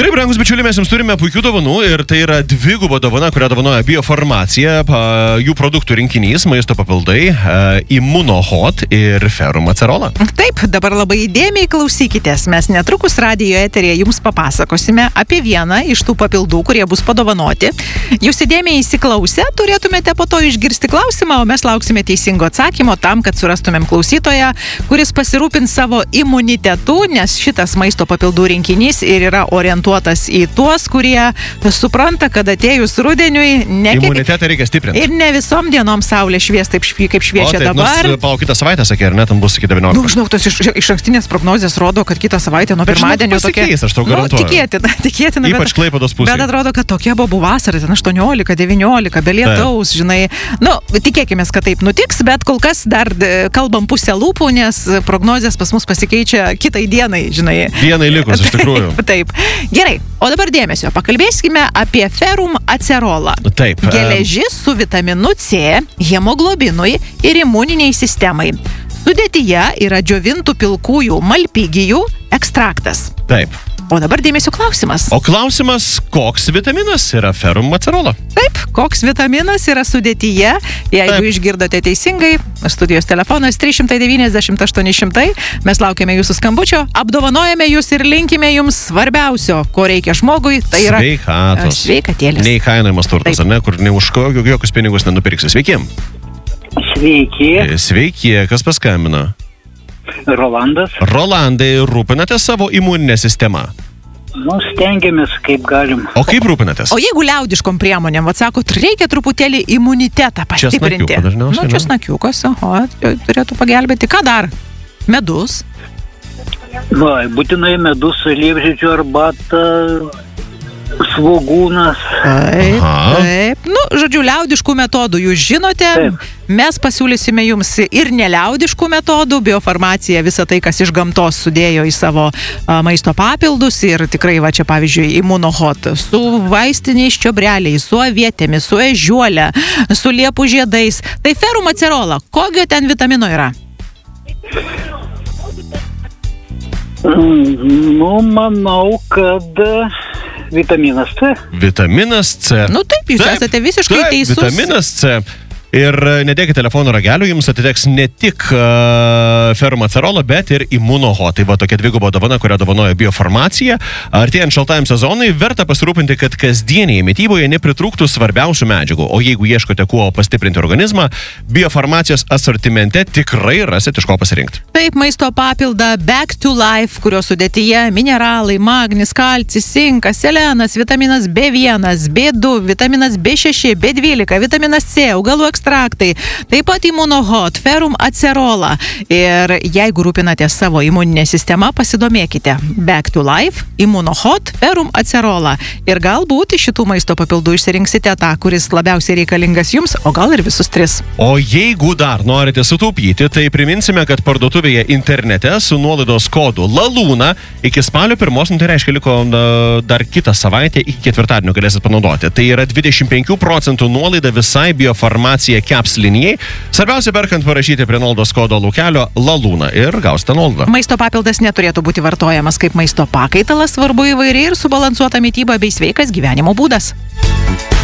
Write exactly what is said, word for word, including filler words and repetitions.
Gerai, brangus bičiuliai, mes jums turime puikių dovanų ir tai yra dvigubo dovana, kurią dovanoja Biofarmacija, jų produktų rinkinys, maisto papildai, Immunohot ir Ferrum Acerola. Taip, dabar labai įdėmiai klausykitės. Mes netrukus radijo eterėje jums papasakosime apie vieną iš tų papildų, kurie bus padovanoti. Jūs įdėmiai įsiklausę, turėtumėte po to išgirsti klausimą, o mes lauksime teisingo atsakymo tam, kad surastumėm klausytoją, kuris pasirūpins savo imunitetu, nes šitas maisto papildų rinkinys ir yra orientuotas į tuos, kurie supranta, kad atėjus rudeniui ne kiek... Imunitetą reikia stiprinti. Ir ne visom dienom saulė švies taip švie, kaip šviečia o, taip, dabar. Nors, palauk, kitą savaitę sakė, ar ne, tam bus iki devyniolikos. Nu, žinau, tos iš, iš ankstinės prognozės rodo, kad kitą savaitę nuo pirmadienio tokia... Pasikeis, aš tau garantuoju. Nu, tikėtina, tikėtina. Ypač Klaipėdos pusėje. Bet atrodo, kad tokia bobų vasara, ten aštuoniolika, devyniolika, be lietaus, žinai. Nu, tikėkime, kad taip nutiks, bet kol kas dar kalbam pusę lūpų, nes prognozės pas mus pasikeičia kitai dienai, žinai. Dienai likus, iš tikrųjų. Taip. Gerai, o dabar dėmesio, pakalbėsime apie Ferrum Acerolą. Taip. Geležis su vitaminu C, hemoglobinui ir imuniniai sistemai. Sudėtyje yra džiovintų pilkųjų malpigijų ekstraktas. Taip. O dabar dėmesio klausimas. O klausimas, koks vitaminas yra Ferrum Acerola? Taip, koks vitaminas yra sudėtyje. Jeigu Taip. Išgirdote teisingai, studijos telefonas trys devyni aštuoni nulis nulis. Mes laukiame jūsų skambučio, apdovanojame jūs ir linkime jums svarbiausio, ko reikia žmogui. Tai yra sveikatos. Sveikatėlės. Neįkainojamas turtas, ar ne, kur ne už jokius pinigus nenupirksi. Sveiki. Sveiki. Sveiki, kas paskambino? Rolandas. Rolandai, rūpinatės savo imuninę sistemą? Nu, stengiamės, kaip galim. O kaip rūpinatės? O jeigu liaudiškom priemonėm, atsakot, reikia truputėlį imunitetą pastiprinti. Česnakiuką dažniausiai. Nu, česnakiukas, oho, turėtų pagelbėti. Ką dar? Medus? Va, būtinai medus, liepžiedžių arbata, svogūnas. Taip, taip. Nu, žodžiu, liaudiškų metodų jūs žinote. Taip. Mes pasiūlysime jums ir neliaudiškų metodų. Biofarmacija visą tai, kas iš gamtos sudėjo į savo a, maisto papildus. Ir tikrai, va čia pavyzdžiui, Immunohot su vaistiniais čiobreliais, su avietėmis, su ežiuole, su liepų žiedais. Tai Ferrum Acerola, kokio ten vitamino yra? Nu, manau, kad vitaminas C. Vitaminas C. Nu taip, jūs taip, esate visiškai taip, teisus. Vitaminas C. Ir nedėkite telefono ragelio, jums atiteks ne tik uh, Ferrum Acerola, bet ir Immunohot. Tai va tokia dvigubo dovana, kurią dovanoja Biofarmacija. Artėjant šaltajam sezonui, verta pasirūpinti, kad kasdienėje mityboje nepritrūktų svarbiausių medžiagų. O jeigu ieškote kuo pastiprinti organizmą, Biofarmacijos asortimente tikrai rasite iš ko pasirinkti. Taip, maisto papildą Back to Life, kurio sudėtyje mineralai, magnis, kalcis, cinkas, selenas, vitaminas B vienas, B du, vitaminas B šeši, B dvylika, vitaminas C, augalų ekstraktai, taip pat Immunohot, Ferrum Acerola. Ir jeigu rūpinate savo imuninę sistemą, pasidomėkite. Back to Life, Immunohot, Ferrum Acerola. Ir galbūt iš šitų maisto papildų išsirinksite tą, kuris labiausiai reikalingas jums, o gal ir visus tris. O jeigu dar norite sutaupyti, tai priminsime, kad parduotuvėje internete su nuolaidos kodu LALUNA iki spalio pirmos, nu, tai reiškia, liko dar kitą savaitę iki ketvirtadienio galėsit panaudoti. Tai yra dvidešimt penkių procentų nuolaida visai Biofarmacija Caps linijai. Svarbiausia, perkant parašyti prie nuolaidos kodo laukelio LALUNA ir gausite nuolaidą. Maisto papildas neturėtų būti vartojamas kaip maisto pakaitalas, svarbu įvairiai ir subalansuota mityba bei sveikas gyvenimo būdas.